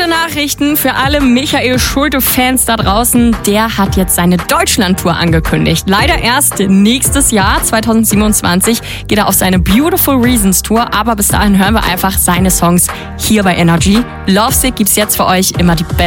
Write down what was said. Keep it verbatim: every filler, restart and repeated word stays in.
Nachrichten für alle Michael Schulte-Fans da draußen. Der hat jetzt seine Deutschland-Tour angekündigt. Leider erst nächstes Jahr, zwanzig siebenundzwanzig, geht er auf seine Beautiful Reasons Tour. Aber bis dahin hören wir einfach seine Songs hier bei Energy. Lovesick gibt's jetzt für euch immer die besten.